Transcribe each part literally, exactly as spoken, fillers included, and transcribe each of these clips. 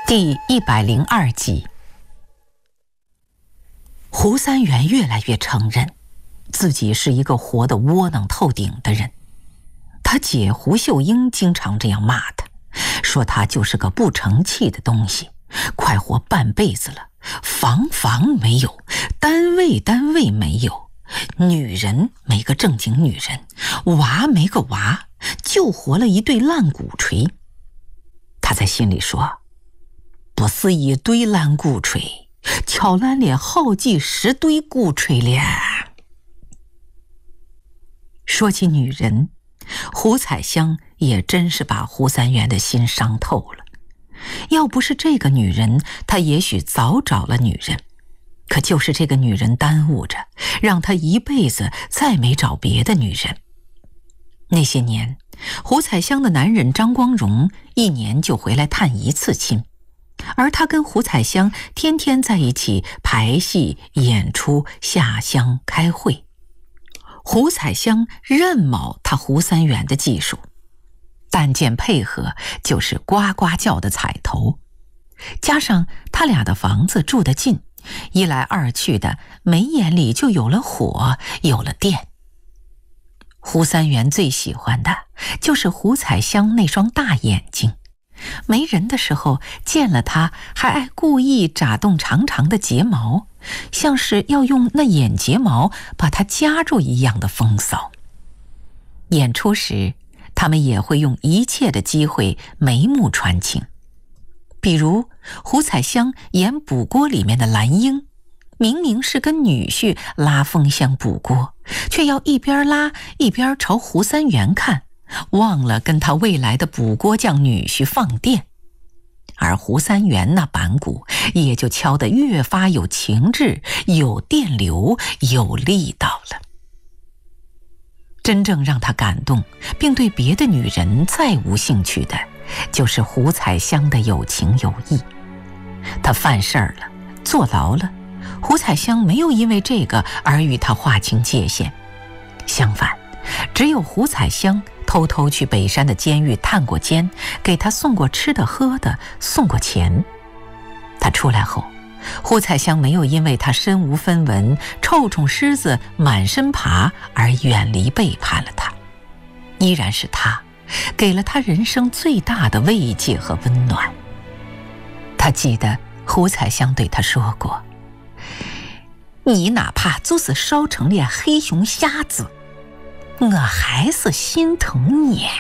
第一百零二集。胡三元越来越承认自己是一个活得窝囊透顶的人。他姐胡秀英经常这样骂他，说他就是个不成器的东西，快活半辈子了，房房没有，单位单位没有，女人没个正经女人，娃没个娃，就活了一对烂鼓槌。他在心里说，不是一堆烂鼓槌，敲烂了好几十堆鼓槌了。说起女人，胡彩香也真是把胡三元的心伤透了。要不是这个女人，他也许早找了女人，可就是这个女人耽误着，让他一辈子再没找别的女人。那些年，胡彩香的男人张光荣一年就回来探一次亲，而他跟胡彩香天天在一起排戏、演出、下乡、开会。胡彩香任卯他胡三元的技术，但见配合就是呱呱叫的彩头，加上他俩的房子住得近，一来二去的，眉眼里就有了火，有了电。胡三元最喜欢的就是胡彩香那双大眼睛，没人的时候见了他还爱故意眨动长长的睫毛，像是要用那眼睫毛把它夹住一样的风骚。演出时他们也会用一切的机会眉目传情，比如胡彩香演《补锅》里面的兰英，明明是跟女婿拉风箱补锅，却要一边拉一边朝胡三元看，忘了跟他未来的补锅匠女婿放电。而胡三元那板鼓也就敲得越发有情致，有电流，有力道了。真正让他感动并对别的女人再无兴趣的，就是胡彩香的有情有义。他犯事儿了，坐牢了，胡彩香没有因为这个而与他划清界限，相反，只有胡彩香偷偷去北山的监狱探过监，给他送过吃的喝的，送过钱。他出来后，胡彩香没有因为他身无分文，臭虫虱子满身爬而远离背叛了他，依然是他给了他人生最大的慰藉和温暖。他记得胡彩香对他说过，你哪怕就是烧成了黑熊瞎子，我还是心疼你。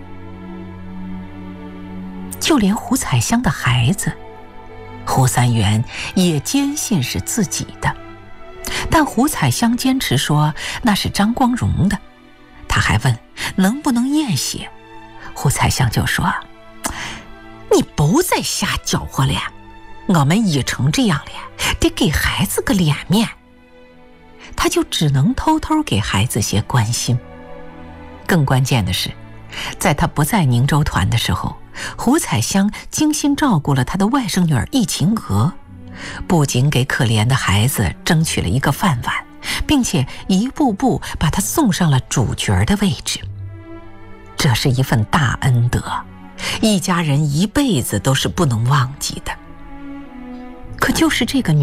就连胡彩香的孩子，胡三元也坚信是自己的，但胡彩香坚持说那是张光荣的。他还问能不能验血，胡彩香就说，你不再瞎搅和了，我们已成这样了，得给孩子个脸面。他就只能偷偷给孩子些关心。更关键的是，在他不在宁州团的时候，胡彩香精心照顾了他的外甥女儿易晴娥，不仅给可怜的孩子争取了一个饭碗，并且一步步把他送上了主角的位置。这是一份大恩德，一家人一辈子都是不能忘记的。可就是这个女